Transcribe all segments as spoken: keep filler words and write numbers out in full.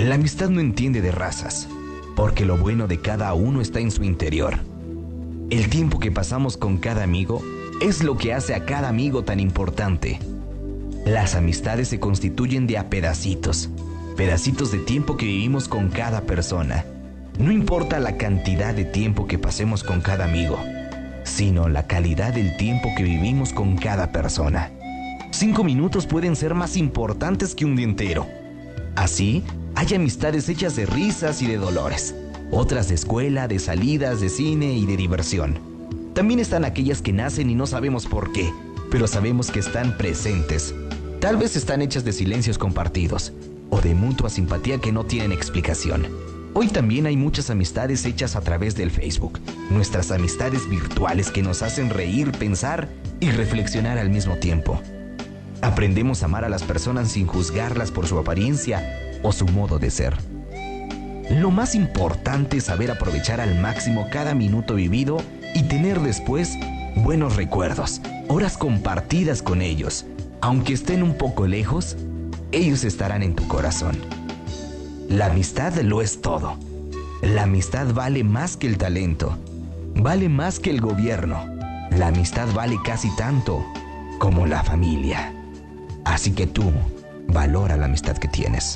La amistad no entiende de razas, porque lo bueno de cada uno está en su interior. El tiempo que pasamos con cada amigo es lo que hace a cada amigo tan importante. Las amistades se constituyen de a pedacitos, pedacitos de tiempo que vivimos con cada persona. No importa la cantidad de tiempo que pasemos con cada amigo, sino la calidad del tiempo que vivimos con cada persona. Cinco minutos pueden ser más importantes que un día entero. Así, hay amistades hechas de risas y de dolores, otras de escuela, de salidas, de cine y de diversión. También están aquellas que nacen y no sabemos por qué, pero sabemos que están presentes. Tal vez están hechas de silencios compartidos o de mutua simpatía que no tienen explicación. Hoy también hay muchas amistades hechas a través del Facebook, nuestras amistades virtuales que nos hacen reír, pensar y reflexionar al mismo tiempo. Aprendemos a amar a las personas sin juzgarlas por su apariencia o su modo de ser. Lo más importante es saber aprovechar al máximo cada minuto vivido y tener después buenos recuerdos, horas compartidas con ellos. Aunque estén un poco lejos, ellos estarán en tu corazón. La amistad lo es todo. La amistad vale más que el talento, vale más que el gobierno. La amistad vale casi tanto como la familia. Así que tú, valora la amistad que tienes.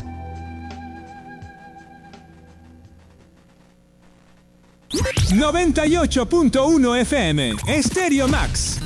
noventa y ocho punto uno F M, Stereo Max.